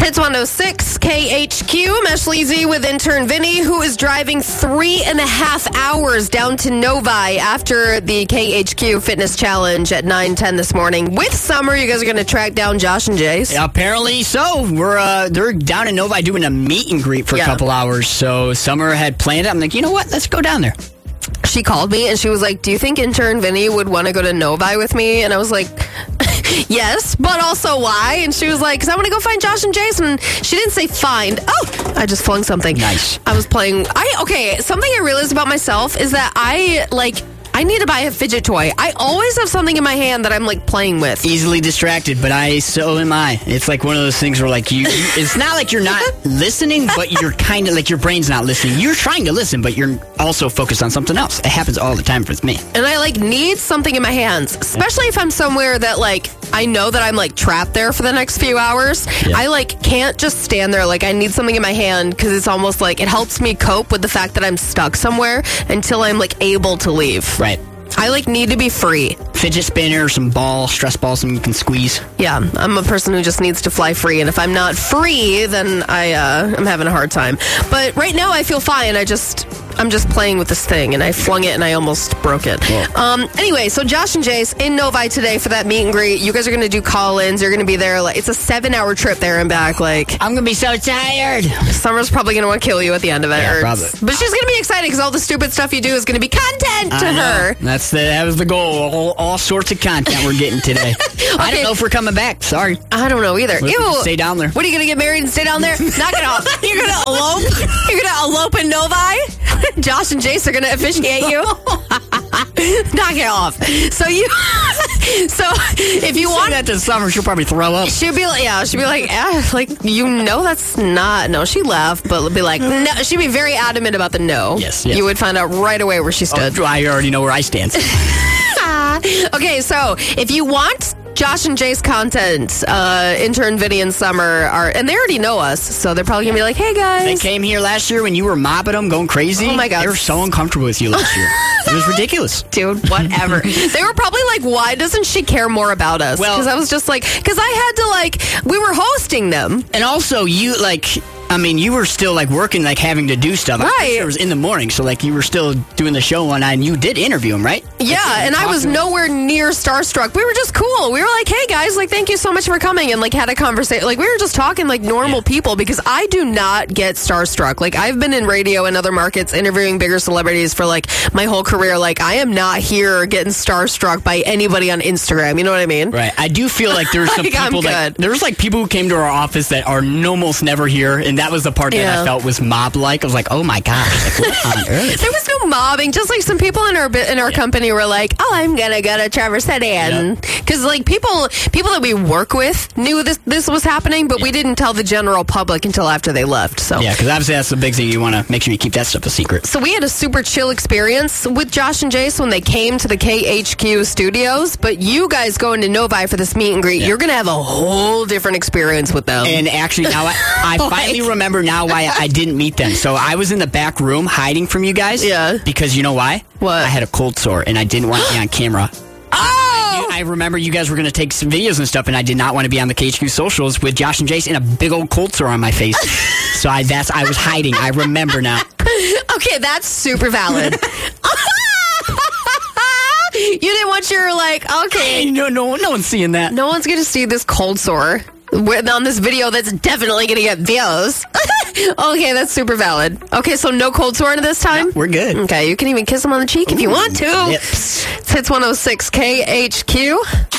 Hits 106 KHQ. Mesh Leezy with intern Vinny, who is driving 3.5 hours down to Novi after the KHQ Fitness Challenge at 9:10 this morning. With Summer, you guys are going to track down Josh and Jace. Yeah, apparently so. They're down in Novi doing a meet and greet for a couple hours. So Summer had planned it. I'm like, you know what? Let's go down there. She called me and she was like, do you think intern Vinny would want to go to Novi with me? And I was like, yes, but also why? And she was like, because I want to go find Josh and Jason. She didn't say find. Oh, I just flung something. Nice. I was playing. Something I realized about myself is that I need to buy a fidget toy. I always have something in my hand that I'm like playing with. Easily distracted, but so am I. It's like one of those things where like it's not like you're not listening, but you're kind of like your brain's not listening. You're trying to listen, but you're also focused on something else. It happens all the time with me. And I like need something in my hands, especially if I'm somewhere that like I know that I'm like trapped there for the next few hours. Yeah. I like can't just stand there. Like I need something in my hand because it's almost like it helps me cope with the fact that I'm stuck somewhere until I'm like able to leave. Right. I like need to be free. Fidget spinner, some stress balls, something you can squeeze. Yeah, I'm a person who just needs to fly free, and if I'm not free, then I'm having a hard time. But right now, I feel fine. I'm just playing with this thing, and I flung it, and I almost broke it. Whoa. Anyway, so Josh and Jace in Novi today for that meet and greet. You guys are going to do call-ins. You're going to be there. Like, it's a 7-hour trip there and back. Like, I'm going to be so tired. Summer's probably going to want to kill you at the end of it. Yeah, probably. But she's going to be excited because all the stupid stuff you do is going to be content to her. That was the goal. All sorts of content we're getting today. Okay. I don't know if we're coming back. Sorry. I don't know either. Ew. Stay down there. What, are you going to get married and stay down there? Knock it off. You're going to elope? You're going to elope in Novi? Josh and Jace are going to officiate you? Knock it off. So if you want that to Summer, she'll probably throw up. She'll be like, that's not. No, she laughed, but be like, no. She'd be very adamant about the no. Yes. You would find out right away where she stood. I already know where I stand. Okay, so if you want Josh and Jace content, intern Vinny and Summer and they already know us, so they're probably gonna be like, hey guys. They came here last year when you were mobbing them, going crazy. Oh my God. They were so uncomfortable with you last year. It was ridiculous. Dude, whatever. They were probably like, why doesn't she care more about us? Well, because I was just like, because I had to we were hosting them. And also you you were still like working, like having to do stuff. Right. It was in the morning, so like you were still doing the show and you did interview him, right? Yeah, and I was nowhere near starstruck. We were just cool. We were like, hey guys, like thank you so much for coming, and like had a conversation. Like we were just talking like normal people because I do not get starstruck. Like I've been in radio and other markets interviewing bigger celebrities for like my whole career. Like I am not here getting starstruck by anybody on Instagram. You know what I mean? Right. I do feel like there's some people there's like people who came to our office that are almost never here, and that was the part that I felt was mob-like. I was like, oh my gosh, like, what on earth? There was no mobbing. Just like some people in our company were like, oh, I'm gonna go to Traverse City, because like people that we work with knew this was happening, but we didn't tell the general public until after they left. So yeah, because obviously that's the big thing. You want to make sure you keep that stuff a secret. So we had a super chill experience with Josh and Jace when they came to the KHQ studios, but you guys going to Novi for this meet and greet, you're gonna have a whole different experience with them. And actually, now I finally remember now why I didn't meet them. So I was in the back room hiding from you guys. Yeah. Because you know why? What? I had a cold sore and I didn't want to be on camera. Oh! I remember you guys were going to take some videos and stuff, and I did not want to be on the KHQ socials with Josh and Jace and a big old cold sore on my face. So I was hiding. I remember now. Okay, that's super valid. You didn't want your okay. No one's seeing that. No one's going to see this cold sore on this video that's definitely going to get views. Okay, that's super valid. Okay, so no cold sore this time? No, we're good. Okay, you can even kiss him on the cheek if you want to. Yep. It's Hits 106 KHQ.